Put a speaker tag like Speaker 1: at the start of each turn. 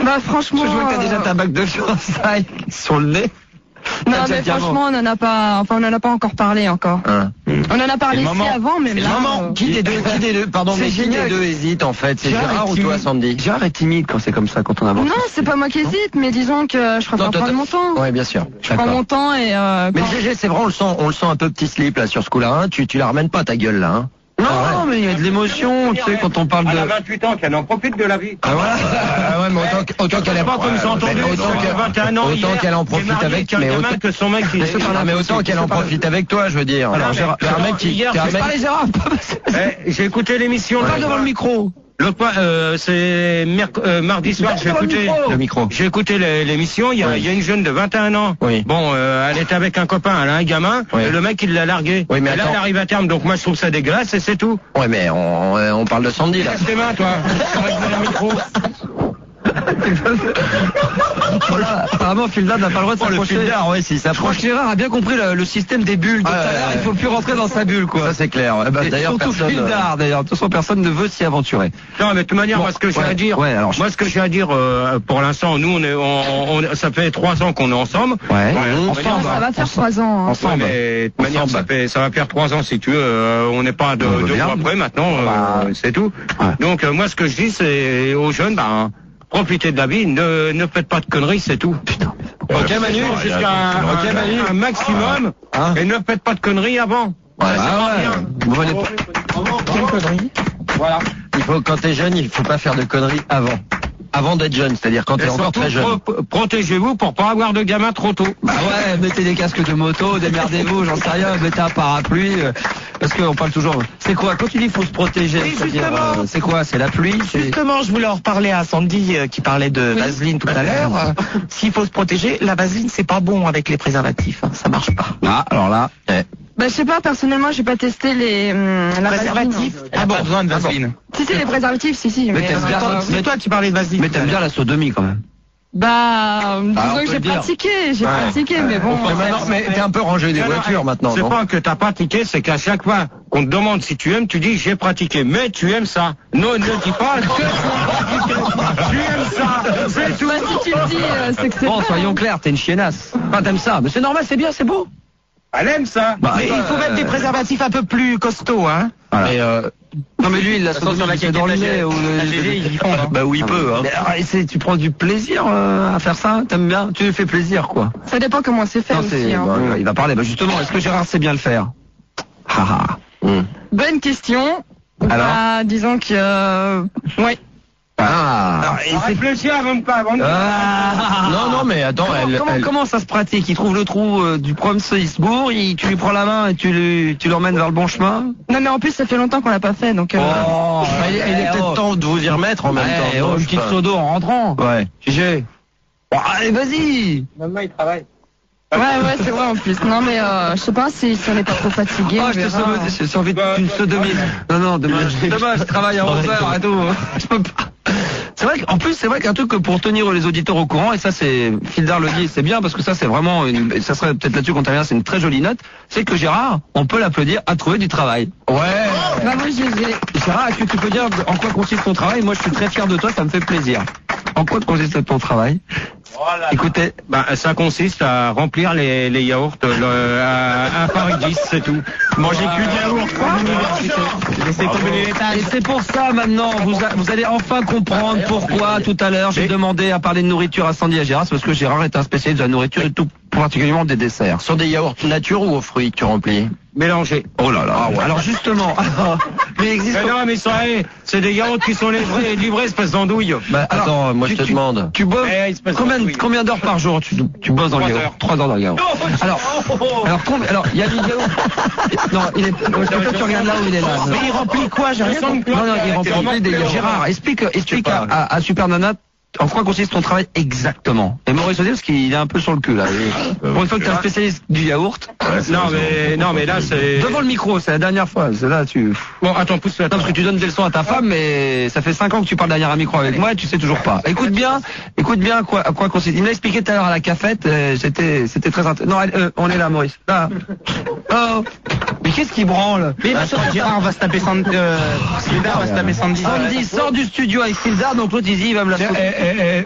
Speaker 1: Bah franchement.
Speaker 2: Je vois que t'as déjà ta bague de fiançailles sur le nez.
Speaker 1: Non mais franchement on en a pas encore parlé encore. On en a parlé ici avant mais là.
Speaker 2: Qui des deux pardon, mais qui des deux hésite en fait? C'est Gérard ou toi, Sandy? Gérard est timide quand c'est comme ça, quand on avance.
Speaker 1: Non, c'est pas moi qui hésite, mais disons que je préfère prendre mon temps.
Speaker 2: Ouais, bien sûr.
Speaker 1: Je prends mon temps et
Speaker 2: Mais GG, c'est vrai, on le sent un peu petit slip là sur ce coup-là, hein. Tu la ramènes pas ta gueule là, hein. Non, mais il y a de l'émotion, tu sais, quand on parle de...
Speaker 3: Elle a 28 ans, qu'elle en profite de la vie.
Speaker 2: Ah voilà. Ah ouais, mais autant qu'elle a pas comme ça entendu. Autant qu'elle en profite avec, mais autant que son mec qui... mais autant qu'elle en profite avec toi, je veux dire. Alors, Gérard, t'es un mec qui... Allez, Gérard.
Speaker 3: J'ai écouté l'émission.
Speaker 2: Pas devant le micro.
Speaker 3: C'est mardi soir, j'ai écouté l'émission, il y a une jeune de 21 ans.
Speaker 2: Oui.
Speaker 3: Bon, elle était avec un copain, elle a un gamin, et le mec il l'a largué.
Speaker 2: Oui, mais
Speaker 3: et là elle arrive à terme, donc moi je trouve ça dégueulasse et c'est tout.
Speaker 2: Ouais, mais on parle de Sandy là.
Speaker 3: Laisse tes mains, toi. Le micro.
Speaker 2: Voilà, apparemment Fildar n'a pas le droit de s'approcher. Ouais, si, ça. Je crois que Gérard a bien compris le système des bulles. Il faut plus rentrer dans sa bulle, quoi. Ça c'est clair. D'ailleurs, surtout Fildar, d'ailleurs. De toute façon, personne ne veut s'y aventurer.
Speaker 3: Non, mais de toute manière, moi ce que j'ai à dire, pour l'instant, nous ça fait 3 ans qu'on est ensemble.
Speaker 1: Ouais. Ensemble. Ça va faire 3 ans. Hein.
Speaker 3: Ensemble. Mais de toute manière, ça va faire 3 ans si tu veux. On n'est pas 2 mois après maintenant. C'est tout. Donc moi, ce que je dis, c'est aux jeunes, profitez de la vie, ne faites pas de conneries, c'est tout. Putain. Ok Manu, jusqu'à un maximum, et ne faites pas de conneries avant.
Speaker 2: Voilà. Quand t'es jeune, il faut pas faire de conneries avant d'être jeune, c'est-à-dire quand t'es encore très jeune.
Speaker 3: Protégez-vous pour pas avoir de gamin trop tôt.
Speaker 2: Bah ouais, mettez des casques de moto, démerdez-vous, j'en sais rien, mettez un parapluie, parce qu'on parle toujours. C'est quoi? Quand tu dis faut se protéger, c'est quoi? C'est la pluie?
Speaker 4: Justement, je voulais en reparler à Sandy qui parlait de vaseline tout à l'heure. S'il faut se protéger, la vaseline c'est pas bon avec les préservatifs, hein, ça marche pas.
Speaker 2: Ah, alors là,
Speaker 1: Bah je sais pas, personnellement j'ai pas testé la
Speaker 4: préservatifs. Ah bon, besoin de vaseline.
Speaker 1: Si les préservatifs, si.
Speaker 4: C'est toi qui parlais de vaseline.
Speaker 2: Mais t'aimes bien la sodomie quand même.
Speaker 1: Bah, disons que j'ai pratiqué, mais bon.
Speaker 2: Mais t'es un peu rangé des voitures maintenant,
Speaker 3: c'est pas que t'as pratiqué, c'est qu'à chaque fois qu'on te demande si tu aimes, tu dis j'ai pratiqué, mais tu aimes ça. Non, ne dis pas que tu aimes ça, c'est tout.
Speaker 1: Bah, si tu le dis, c'est que c'est
Speaker 2: bon, soyons clairs, t'es une chiennasse. Enfin, t'aimes ça, mais c'est normal, c'est bien, c'est beau.
Speaker 3: Elle aime ça.
Speaker 4: Mais il faut mettre des préservatifs un peu plus costauds, hein.
Speaker 2: Voilà. Et non mais lui il l'a sauté dans la caisse dans le nez bah oui il peut hein. Mais, tu prends du plaisir à faire ça, t'aimes bien, tu lui fais plaisir quoi.
Speaker 1: Ça dépend comment c'est fait aussi hein.
Speaker 2: Il va parler, justement, est-ce que Gérard sait bien le faire?
Speaker 1: Bonne question.
Speaker 2: Alors
Speaker 1: disons que oui.
Speaker 3: Réfléchis avant de pas avant.
Speaker 2: Non mais attends, comment ça se pratique? Il trouve le trou du prom, il se bourre, tu lui prends la main et tu l'emmènes vers le bon chemin?
Speaker 1: Non mais en plus ça fait longtemps qu'on l'a pas fait donc.
Speaker 2: Il est peut-être temps de vous y remettre en même temps. Une petite sodo en rentrant. Ouais. GG. Allez vas-y.
Speaker 3: Maman il travaille.
Speaker 1: Ouais c'est vrai en plus. Non mais je sais pas si on n'est pas trop fatigué.
Speaker 2: J'ai envie d'une sodomie. Non demain je travaille à 11h et tout. Je peux pas. C'est vrai qu'en plus, c'est vrai qu'un truc que pour tenir les auditeurs au courant, et ça c'est Fildar le dit, c'est bien parce que ça c'est vraiment ça serait peut-être là-dessus qu'on termine, c'est une très jolie note, c'est que Gérard, on peut l'applaudir, a trouvé du travail. Ouais.
Speaker 1: Bravo GG.
Speaker 2: Gérard, est-ce que tu peux dire en quoi consiste ton travail? Moi je suis très fier de toi, ça me fait plaisir. En quoi consiste ton travail?
Speaker 3: Voilà.
Speaker 2: Écoutez,
Speaker 3: ça consiste à remplir les yaourts à Paris 10, c'est tout. Manger plus de yaourts à l'université.
Speaker 2: Et c'est pour ça maintenant, vous allez enfin comprendre pourquoi tout à l'heure j'ai demandé à parler de nourriture à Sandy et à Gérard, c'est parce que Gérard est un spécialiste de la nourriture et tout particulièrement des desserts. Sur des yaourts nature ou aux fruits que tu remplis?
Speaker 3: Mélangés.
Speaker 2: Oh là là. Alors justement, mais il existe.
Speaker 3: Mais non, mais c'est des yaourts qui sont livrés, espèce d'andouille.
Speaker 2: Attends, moi je te demande. Tu bosses combien d'heures par jour tu bosses dans le yaourt? 3 heures dans le yaourt. Alors il y a du yaourt. Non, il est. Tu regardes là où il est là.
Speaker 4: Mais il remplit quoi? J'ai rien compris.
Speaker 2: Non, il remplit des yaourts. Gérard, explique à Super Nana. En quoi consiste ton travail exactement? Et Maurice aussi, parce qu'il est un peu sur le cul là. Pour une fois que tu es un spécialiste du yaourt.
Speaker 3: Non mais là c'est...
Speaker 2: Devant le micro, c'est la dernière fois. C'est là
Speaker 3: Bon, attends, pousse-le.
Speaker 2: Attends, parce que tu donnes des leçons à ta femme, mais ça fait 5 ans que tu parles derrière un micro avec moi et tu sais toujours pas. Écoute bien à quoi consiste. Il m'a expliqué tout à l'heure à la cafette, c'était très intéressant. Non, on est là, Maurice. Là. Oh. Mais qu'est-ce qui branle?
Speaker 4: Mais Gérard va se taper Sandy. Fildar va se taper Sandy.
Speaker 2: Sandy sort du studio avec Fildar, donc l'autre il dit il va me la foutre.